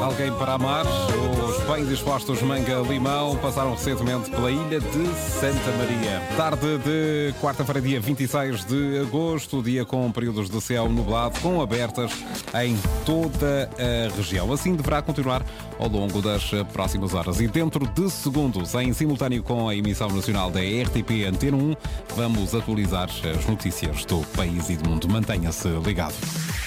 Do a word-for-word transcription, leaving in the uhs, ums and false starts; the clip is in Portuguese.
Alguém para amar. Os bem dispostos Manga Limão passaram recentemente pela ilha de Santa Maria. Tarde de quarta-feira, dia vinte e seis de agosto, dia com períodos de céu nublado, com abertas em toda a região. Assim deverá continuar ao longo das próximas horas. E dentro de segundos, em simultâneo com a emissão nacional da R T P Antena um, vamos atualizar as notícias do país e do mundo. Mantenha-se ligado.